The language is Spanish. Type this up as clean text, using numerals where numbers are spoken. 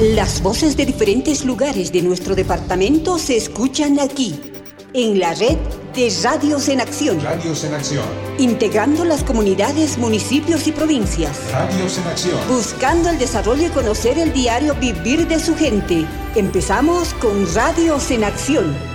Las voces de diferentes lugares de nuestro departamento se escuchan aquí, en la red de Radios en Acción. Radios en Acción. Integrando las comunidades, municipios y provincias. Radios en Acción. Buscando el desarrollo y conocer el diario vivir de su gente. Empezamos con Radios en Acción.